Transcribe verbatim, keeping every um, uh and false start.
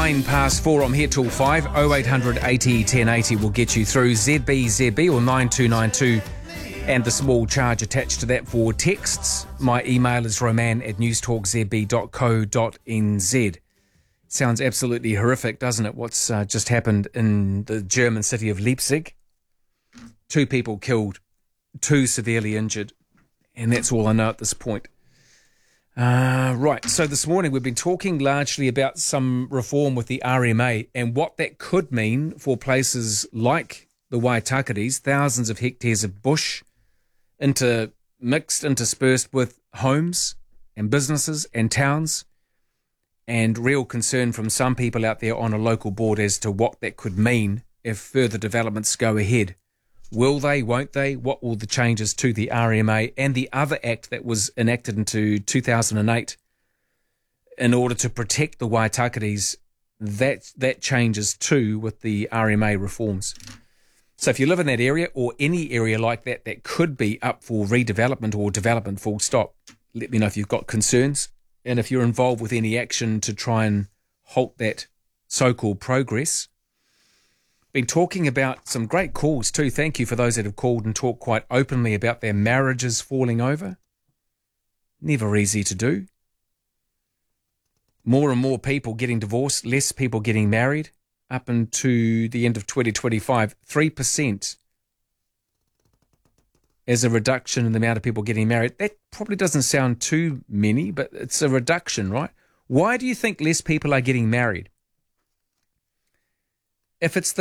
Nine past four. I'm here till five. oh eight hundred eighty ten eighty will get you through. Z B Z B or nine two nine two and the small charge attached to that for texts. My email is roman at newstalkzb dot co dot n z. Sounds absolutely horrific, doesn't it? What's uh, just happened in the German city of Leipzig? Two people killed, two severely injured, and that's all I know at this point. Uh, right, so this morning we've been talking largely about some reform with the R M A and what that could mean for places like the Waitakares, thousands of hectares of bush, intermixed, interspersed with homes and businesses and towns, and real concern from some people out there on a local board as to what that could mean if further developments go ahead. Will they, won't they? What will the changes to the R M A and the other act that was enacted into two thousand eight in order to protect the Waitakares, that, that changes too with the R M A reforms. So if you live in that area or any area like that that could be up for redevelopment or development full stop, let me know if you've got concerns and if you're involved with any action to try and halt that so-called progress. Been talking about some great calls too. Thank you for those that have called and talked quite openly about their marriages falling over. Never easy to do. More and more people getting divorced, less people getting married. Up into the end of twenty twenty-five, three percent as a reduction in the amount of people getting married. That probably doesn't sound too many, but it's a reduction, right? Why do you think less people are getting married? If it's the